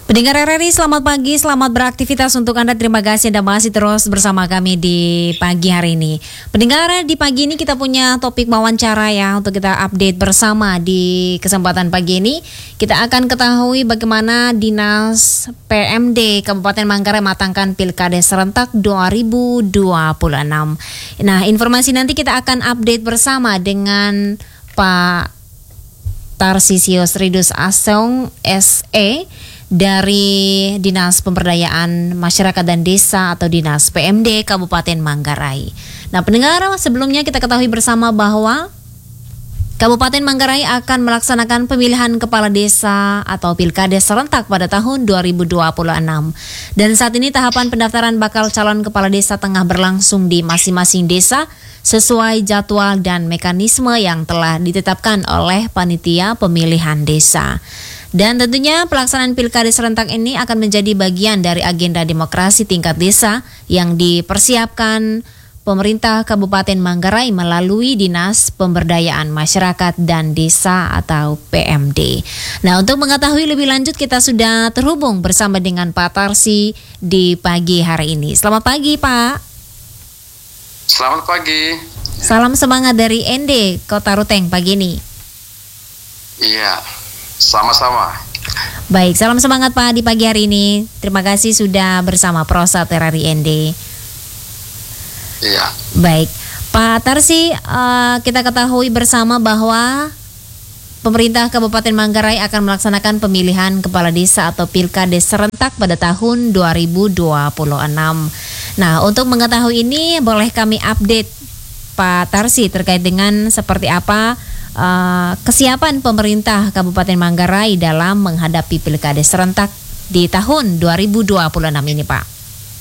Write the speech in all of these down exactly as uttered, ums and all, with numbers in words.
Pendengar R R I, selamat pagi, selamat beraktivitas untuk Anda. Terima kasih Anda masih terus bersama kami di pagi hari ini. Pendengar, di pagi ini kita punya topik wawancara ya untuk kita update bersama di kesempatan pagi ini. Kita akan ketahui bagaimana Dinas P M D Kabupaten Manggarai matangkan Pilkada serentak dua ribu dua puluh enam. Nah, informasi nanti kita akan update bersama dengan Pak Tarsisius Ridus Asong S E dari Dinas Pemberdayaan Masyarakat dan Desa atau Dinas P M D Kabupaten Manggarai. Nah, pendengar, sebelumnya kita ketahui bersama bahwa Kabupaten Manggarai akan melaksanakan pemilihan kepala desa atau pilkada serentak pada tahun dua ribu dua puluh enam. Dan saat ini tahapan pendaftaran bakal calon kepala desa tengah berlangsung di masing-masing desa sesuai jadwal dan mekanisme yang telah ditetapkan oleh panitia pemilihan desa. Dan tentunya pelaksanaan pilkada serentak ini akan menjadi bagian dari agenda demokrasi tingkat desa yang dipersiapkan pemerintah Kabupaten Manggarai melalui Dinas Pemberdayaan Masyarakat dan Desa atau P M D. Nah, untuk mengetahui lebih lanjut kita sudah terhubung bersama dengan Pak Tarsi di pagi hari ini. Selamat pagi, Pak. Selamat pagi. Salam semangat dari N D Kota Ruteng pagi ini. Iya, sama-sama. Baik, salam semangat Pak di pagi hari ini. Terima kasih sudah bersama Prosat R R I N D. Iya. Baik, Pak Tarsi, uh, kita ketahui bersama bahwa pemerintah Kabupaten Manggarai akan melaksanakan pemilihan kepala desa atau pilkada serentak pada tahun dua ribu dua puluh enam. Nah, untuk mengetahui ini boleh kami update Pak Tarsi terkait dengan seperti apa uh, kesiapan pemerintah Kabupaten Manggarai dalam menghadapi pilkada serentak di tahun dua ribu dua puluh enam ini, Pak.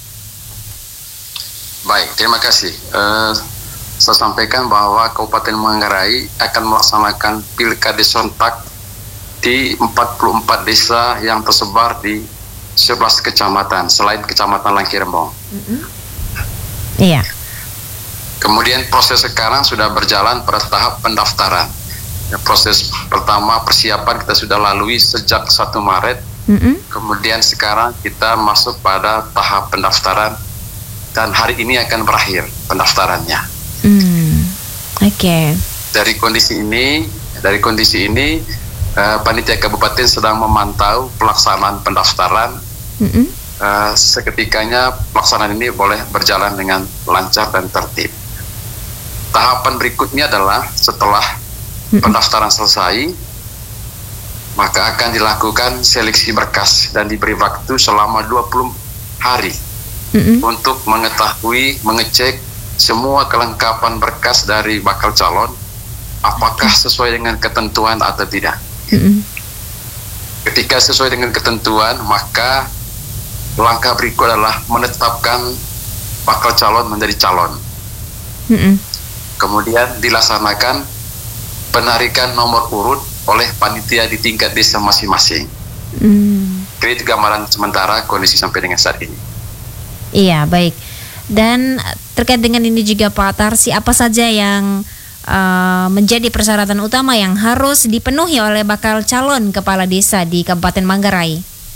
Baik, terima kasih. Uh, saya sampaikan bahwa Kabupaten Manggarai akan melaksanakan pilkada serentak di empat puluh empat desa yang tersebar di sebelas kecamatan selain Kecamatan Langkirembong. Mm-hmm. Iya. Kemudian proses sekarang sudah berjalan pada tahap pendaftaran. Ya, proses pertama persiapan kita sudah lalui sejak satu Maret. Mm-hmm. Kemudian sekarang kita masuk pada tahap pendaftaran dan hari ini akan berakhir pendaftarannya. Mm. Oke. Okay. Dari kondisi ini, dari kondisi ini, uh, panitia kabupaten sedang memantau pelaksanaan pendaftaran. Mm-hmm. Uh, seketikanya pelaksanaan ini boleh berjalan dengan lancar dan tertib. Tahapan berikutnya adalah setelah mm-hmm. pendaftaran selesai, maka akan dilakukan seleksi berkas dan diberi waktu selama dua puluh hari. Mm-hmm. Untuk mengetahui, mengecek semua kelengkapan berkas dari bakal calon, apakah sesuai dengan ketentuan atau tidak. Mm-hmm. Ketika sesuai dengan ketentuan, maka langkah berikut adalah menetapkan bakal calon menjadi calon. Mm-hmm. Kemudian dilaksanakan penarikan nomor urut oleh panitia di tingkat desa masing-masing. Mm. Itu gambaran sementara kondisi sampai dengan saat ini. Iya, baik. Dan terkait dengan ini juga Pak Tarsi, apa saja yang uh, menjadi persyaratan utama yang harus dipenuhi oleh bakal calon kepala desa di Kabupaten Manggarai?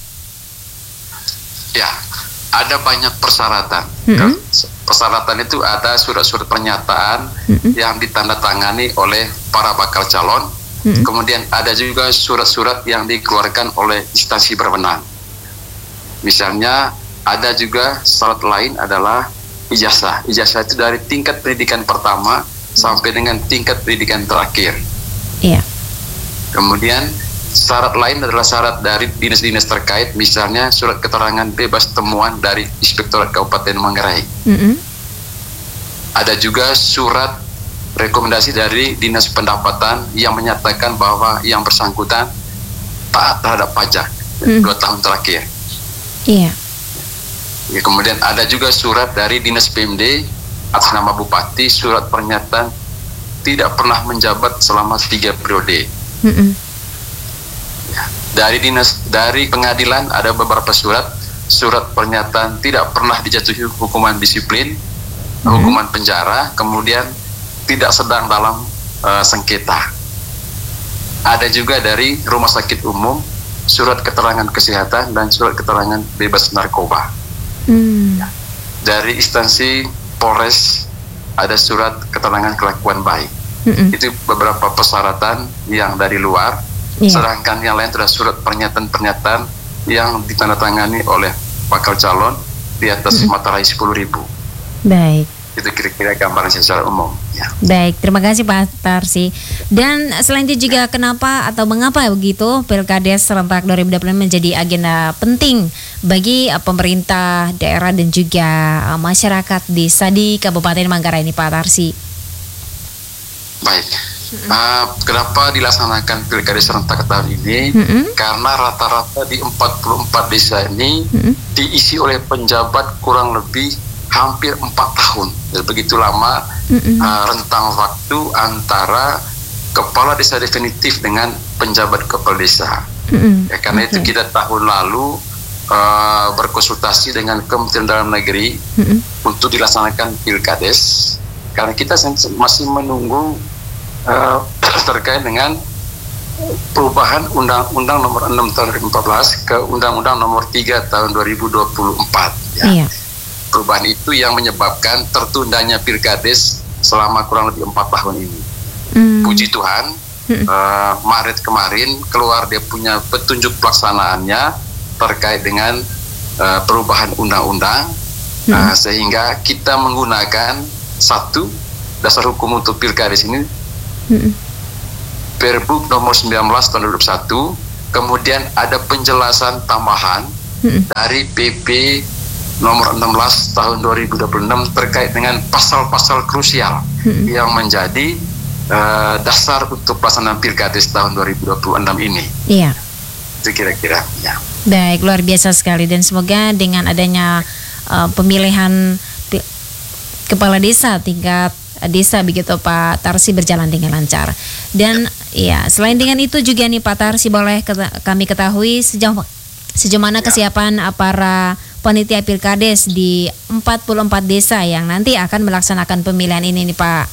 Ya, ada banyak persyaratan. Mm-hmm. Persyaratan itu ada surat-surat pernyataan mm-hmm. yang ditandatangani oleh para bakal calon. Mm-hmm. Kemudian ada juga surat-surat yang dikeluarkan oleh instansi berwenang. Misalnya ada juga syarat lain adalah ijazah. Ijazah itu dari tingkat pendidikan pertama hmm. sampai dengan tingkat pendidikan terakhir. Iya. Kemudian syarat lain adalah syarat dari dinas-dinas terkait, misalnya surat keterangan bebas temuan dari Inspektorat Kabupaten Manggarai. Mm-hmm. Ada juga surat rekomendasi dari Dinas Pendapatan yang menyatakan bahwa yang bersangkutan taat terhadap pajak mm. dua tahun terakhir. Iya. Ya, kemudian ada juga surat dari Dinas P M D atas nama Bupati, surat pernyataan tidak pernah menjabat selama tiga periode. Mm-hmm. Ya, dari dinas dari pengadilan ada beberapa surat, surat pernyataan tidak pernah dijatuhi hukuman disiplin, mm-hmm. hukuman penjara, kemudian tidak sedang dalam uh, sengketa. Ada juga dari rumah sakit umum surat keterangan kesehatan dan surat keterangan bebas narkoba. Hmm. Dari instansi Polres ada surat keterangan kelakuan baik. Mm-mm. Itu beberapa persyaratan yang dari luar. Iya. Sedangkan yang lain adalah surat pernyataan-pernyataan yang ditandatangani oleh bakal calon di atas Mm-mm. materai sepuluh ribu. Baik. Itu kira-kira gambaran secara umum. Ya. Baik, terima kasih Pak Tarsi. Dan selain itu juga kenapa atau mengapa begitu Pilkades serentak dua ribu dua puluh lima menjadi agenda penting bagi uh, pemerintah daerah dan juga uh, masyarakat desa di Kabupaten Manggarai ini, Pak Tarsi? Baik. Uh, kenapa dilaksanakan Pilkades serentak tahun ini? Mm-mm. Karena rata-rata di empat puluh empat desa ini Mm-mm. diisi oleh penjabat kurang lebih hampir empat tahun. Jadi begitu lama uh, rentang waktu antara kepala desa definitif dengan penjabat kepala desa. Mm-mm. Ya, karena Okay. itu kita tahun lalu uh, berkonsultasi dengan Kementerian Dalam Negeri Mm-mm. untuk dilaksanakan Pilkades. Karena kita masih menunggu uh, terkait dengan perubahan Undang-Undang Nomor enam Tahun dua ribu empat belas ke Undang-Undang Nomor tiga Tahun dua ribu dua puluh empat. Ya. Iya. Perubahan itu yang menyebabkan tertundanya Pilkades selama kurang lebih empat tahun ini. Mm. Puji Tuhan, Mm-mm. uh, Maret kemarin keluar dia punya petunjuk pelaksanaannya terkait dengan uh, perubahan undang-undang, uh, sehingga kita menggunakan satu dasar hukum untuk Pilkades ini, Mm-mm. Perbup nomor sembilan belas tahun dua ribu dua puluh satu, kemudian ada penjelasan tambahan Mm-mm. dari P P nomor enam belas tahun dua ribu dua puluh enam terkait dengan pasal-pasal krusial Mm-mm. yang menjadi uh, dasar untuk pelaksanaan Pilkades tahun dua ribu dua puluh enam ini. Iya. Itu kira-kira ya. Baik, luar biasa sekali, dan semoga dengan adanya uh, pemilihan pi- kepala desa tingkat uh, desa begitu Pak Tarsi berjalan dengan lancar. Dan ya, selain dengan itu juga nih Pak Tarsi, boleh keta- kami ketahui sejauh sejauh mana Ya. kesiapan uh, para panitia Pilkades di empat puluh empat desa yang nanti akan melaksanakan pemilihan ini nih Pak.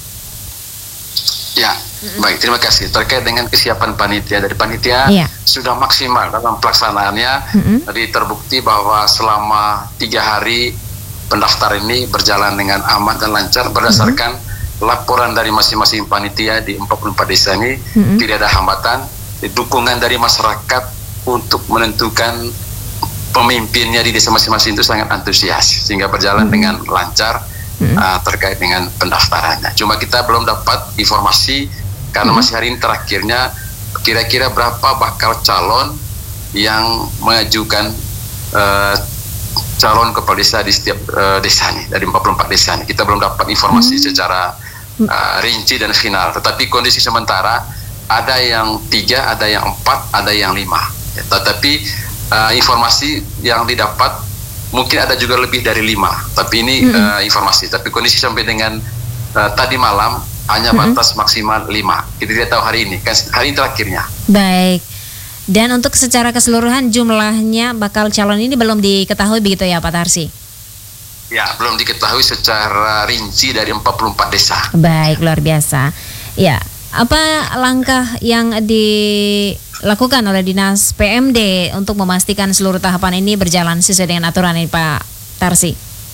Ya, baik, terima kasih. Terkait dengan kesiapan panitia, dari panitia Iya. sudah maksimal dalam pelaksanaannya. Mm-mm. Jadi terbukti bahwa selama tiga hari pendaftar ini berjalan dengan aman dan lancar berdasarkan laporan dari masing-masing panitia di empat puluh empat desa ini. Mm-mm. Tidak ada hambatan, dukungan dari masyarakat untuk menentukan pemimpinnya di desa masing-masing itu sangat antusias, sehingga berjalan dengan lancar uh, terkait dengan pendaftarannya. Cuma kita belum dapat informasi karena masih hari ini terakhirnya, kira-kira berapa bakal calon yang mengajukan uh, calon kepala desa di setiap uh, desa nih, dari empat puluh empat desa nih. Kita belum dapat informasi secara uh, rinci dan final. Tetapi kondisi sementara ada yang tiga, ada yang empat, ada yang lima. Ya, tetapi Uh, informasi yang didapat mungkin ada juga lebih dari lima, tapi ini mm-hmm. uh, informasi. Tapi kondisi sampai dengan uh, tadi malam hanya mm-hmm. batas maksimal lima. Kita tidak tahu hari ini, kan hari ini terakhirnya. Baik. Dan untuk secara keseluruhan jumlahnya bakal calon ini belum diketahui begitu ya Pak Tarsi? Ya, belum diketahui secara rinci dari empat puluh empat desa. Baik, luar biasa. Ya, apa langkah yang dilakukan oleh Dinas P M D untuk memastikan seluruh tahapan ini berjalan sesuai dengan aturan ini Pak Tarsi?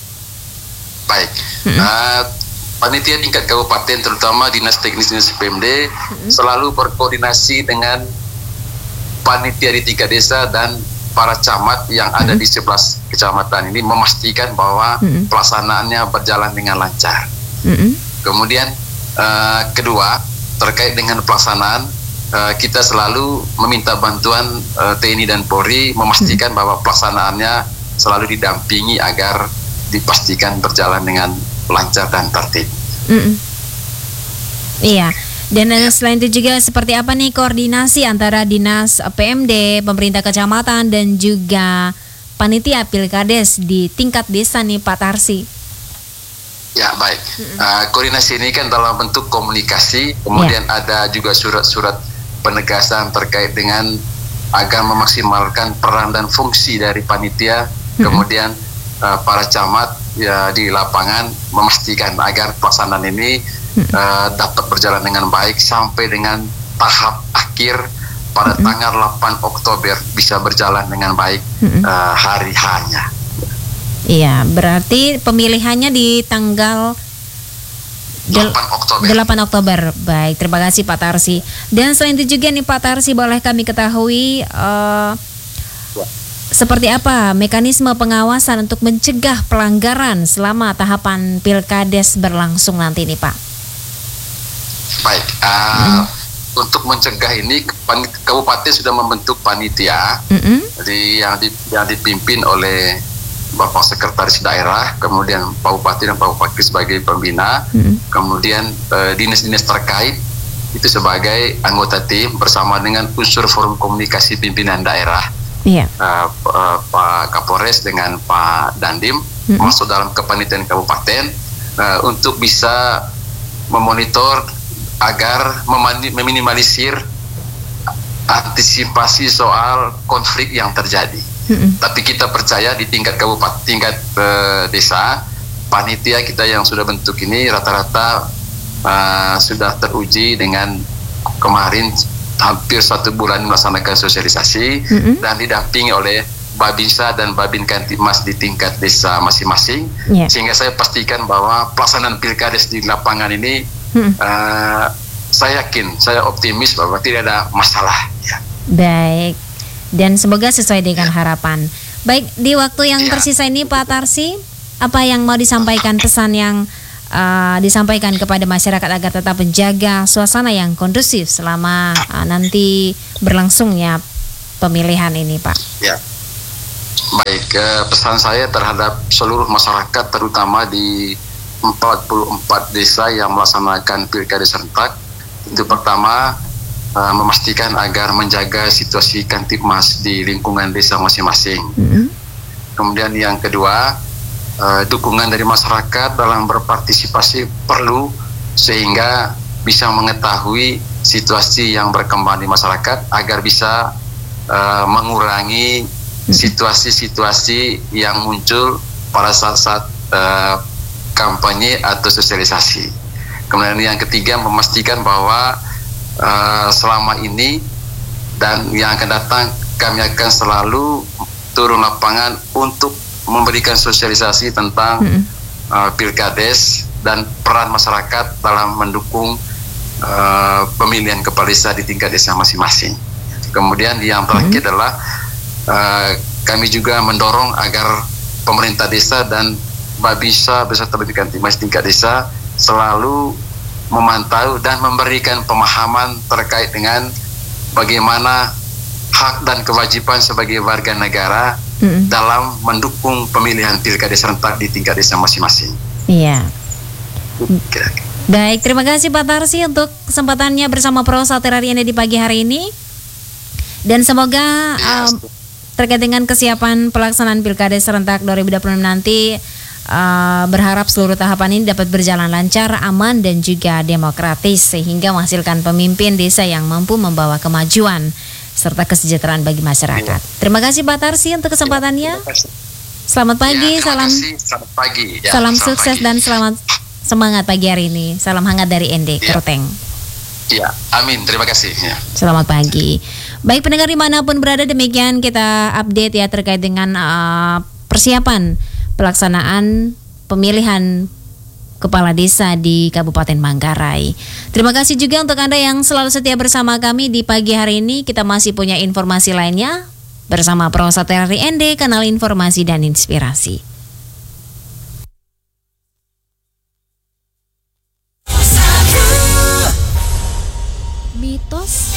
Baik, mm-hmm. uh, panitia tingkat kabupaten terutama Dinas Teknis Dinas P M D mm-hmm. selalu berkoordinasi dengan panitia di tingkat desa dan para camat yang mm-hmm. ada di sebelas kecamatan ini, memastikan bahwa mm-hmm. pelaksanaannya berjalan dengan lancar. Mm-hmm. Kemudian uh, kedua, terkait dengan pelaksanaan, uh, kita selalu meminta bantuan uh, T N I dan Polri memastikan hmm. bahwa pelaksanaannya selalu didampingi agar dipastikan berjalan dengan lancar dan tertib. Mm-mm. Iya. Dan ya. Selain itu juga seperti apa nih koordinasi antara Dinas P M D, pemerintah kecamatan dan juga panitia Pilkades di tingkat desa nih Pak Tarsi? Ya, baik. Uh, koordinasi ini kan dalam bentuk komunikasi, kemudian ya. ada juga surat-surat penegasan terkait dengan agar memaksimalkan peran dan fungsi dari panitia, hmm. kemudian uh, para camat ya di lapangan memastikan agar pelaksanaan ini hmm. uh, dapat berjalan dengan baik sampai dengan tahap akhir pada Mm-mm. tanggal delapan Oktober bisa berjalan dengan baik uh, hari H-nya. Iya, berarti pemilihannya di tanggal del- delapan Oktober. delapan Oktober. Baik, terima kasih Pak Tarsi. Dan selain itu juga nih Pak Tarsi, boleh kami ketahui uh, seperti apa mekanisme pengawasan untuk mencegah pelanggaran selama tahapan Pilkades berlangsung nanti nih Pak? Baik, uh, hmm. untuk mencegah ini Kabupaten sudah membentuk panitia, Mm-hmm. jadi yang, di, yang dipimpin oleh Bapak Sekretaris Daerah, kemudian Pak Bupati dan Pak Bupati sebagai pembina, mm-hmm. kemudian uh, dinas-dinas terkait itu sebagai anggota tim bersama dengan unsur forum komunikasi pimpinan daerah. Yeah. Uh, uh, Pak Kapolres dengan Pak Dandim mm-hmm. masuk dalam kepanitiaan kabupaten uh, untuk bisa memonitor agar memani- meminimalisir antisipasi soal konflik yang terjadi. Mm-hmm. Tapi kita percaya di tingkat kabupaten, tingkat uh, desa, panitia kita yang sudah bentuk ini rata-rata uh, sudah teruji dengan kemarin hampir satu bulan melaksanakan sosialisasi, mm-hmm. dan didampingi oleh Babinsa dan Babin Kantipmas di tingkat desa masing-masing, yeah. sehingga saya pastikan bahwa pelaksanaan Pilkades di lapangan ini, mm-hmm. uh, saya yakin, saya optimis bahwa tidak ada masalah. Ya. Baik, dan semoga sesuai dengan ya. harapan. Baik, di waktu yang ya. tersisa ini Pak Tarsi, apa yang mau disampaikan, pesan yang Uh, disampaikan kepada masyarakat agar tetap menjaga suasana yang kondusif selama uh, nanti berlangsungnya pemilihan ini, Pak? Ya, baik. Uh, pesan saya terhadap seluruh masyarakat, terutama di empat puluh empat desa yang melaksanakan pilkada serentak, itu pertama uh, memastikan agar menjaga situasi Kantipmas di lingkungan desa masing-masing. Mm-hmm. Kemudian yang kedua, Uh, dukungan dari masyarakat dalam berpartisipasi perlu, sehingga bisa mengetahui situasi yang berkembang di masyarakat agar bisa uh, mengurangi situasi-situasi yang muncul pada saat-saat uh, kampanye atau sosialisasi. Kemudian yang ketiga, memastikan bahwa uh, selama ini dan yang akan datang kami akan selalu turun lapangan untuk memberikan sosialisasi tentang hmm. uh, Pilkades dan peran masyarakat dalam mendukung uh, pemilihan kepala desa di tingkat desa masing-masing. Kemudian yang terakhir hmm. adalah uh, kami juga mendorong agar pemerintah desa dan Babinsa beserta Babin Kantipmas tingkat desa selalu memantau dan memberikan pemahaman terkait dengan bagaimana hak dan kewajiban sebagai warga negara mm. dalam mendukung pemilihan pilkada serentak di tingkat desa masing-masing. Iya. Okay. Baik, terima kasih Pak Tarsi untuk kesempatannya bersama Pro Saterari Anda di pagi hari ini. Dan semoga yes. um, terkait dengan kesiapan pelaksanaan pilkada serentak dua ribu dua puluh enam nanti, uh, berharap seluruh tahapan ini dapat berjalan lancar, aman dan juga demokratis sehingga menghasilkan pemimpin desa yang mampu membawa kemajuan serta kesejahteraan bagi masyarakat. Ya. Terima kasih Pak Tarsi untuk kesempatannya. Ya, selamat pagi, ya, salam kasih. Selamat pagi. Ya, salam selamat sukses pagi. Dan selamat semangat pagi hari ini. Salam hangat dari N D ya. Kerteng. Ya, amin. Terima kasih. Ya. Selamat pagi. Baik pendengar dimanapun berada, demikian kita update ya terkait dengan uh, persiapan pelaksanaan pemilihan kepala desa di Kabupaten Manggarai. Terima kasih juga untuk Anda yang selalu setia bersama kami di pagi hari ini. Kita masih punya informasi lainnya bersama Pro Saterari N D, kanal informasi dan inspirasi. Mitos